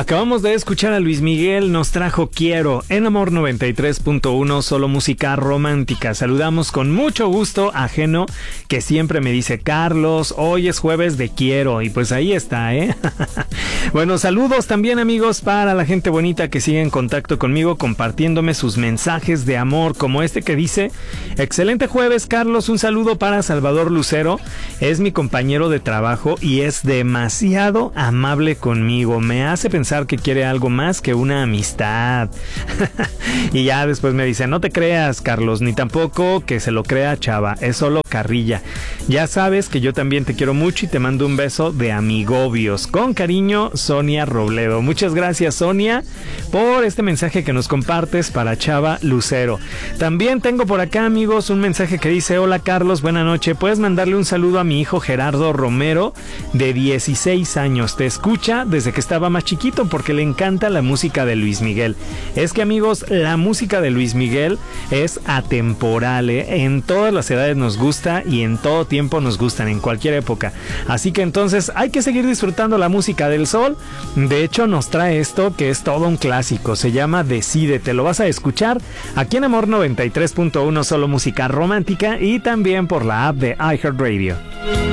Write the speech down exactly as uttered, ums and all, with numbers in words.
Acabamos de escuchar a Luis Miguel, nos trajo Quiero en Amor noventa y tres punto uno, solo música romántica. Saludamos con mucho gusto a Geno, que siempre me dice: Carlos, hoy es jueves de Quiero, y pues ahí está, ¿eh? Bueno, saludos también, amigos, para la gente bonita que sigue en contacto conmigo, compartiéndome sus mensajes de amor, como este que dice: excelente jueves, Carlos, un saludo para Salvador Lucero, es mi compañero de trabajo y es demasiado amable conmigo, me hace pensar que quiere algo más que una amistad. Y ya después me dice: no te creas, Carlos, ni tampoco que se lo crea Chava, es solo carrilla. Ya sabes que yo también te quiero mucho y te mando un beso de amigobios. Con cariño, Sonia Robledo. Muchas gracias, Sonia, por este mensaje que nos compartes para Chava Lucero. También tengo por acá, amigos, un mensaje que dice: hola, Carlos, buena noche, puedes mandarle un saludo a mi hijo Gerardo Romero, de dieciséis años, te escucha desde que estaba más chiquito porque le encanta la música de Luis Miguel. Es que, amigos, la música de Luis Miguel es atemporal, ¿eh? En todas las edades nos gusta y en todo tiempo nos gustan, en cualquier época. Así que entonces hay que seguir disfrutando la música del sol. De hecho, nos trae esto que es todo un clásico, se llama Decídete, lo vas a escuchar aquí en Amor noventa y tres punto uno, solo música romántica, y también por la app de iHeartRadio.